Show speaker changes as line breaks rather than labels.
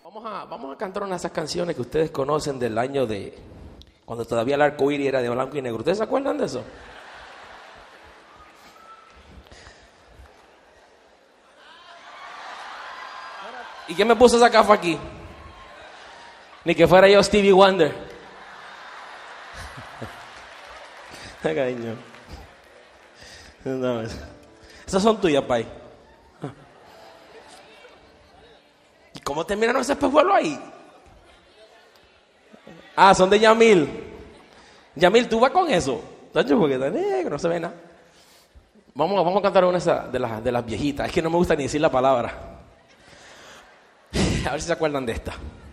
Vamos a cantar una de esas canciones que ustedes conocen del año de cuando todavía el arco iris era de blanco y negro. ¿Ustedes se acuerdan de eso? ¿Y quién me puso esa gafa aquí? Ni que fuera yo Stevie Wonder. Cariño. No, esas son tuyas, pai. ¿Y cómo terminaron ese espejuelo ahí? Ah, son de Yamil. Yamil, ¿tú vas con eso? Tacho, porque está negro, no se ve nada. Vamos a cantar una de las viejitas. Es que no me gusta ni decir la palabra. A ver si se acuerdan de esta.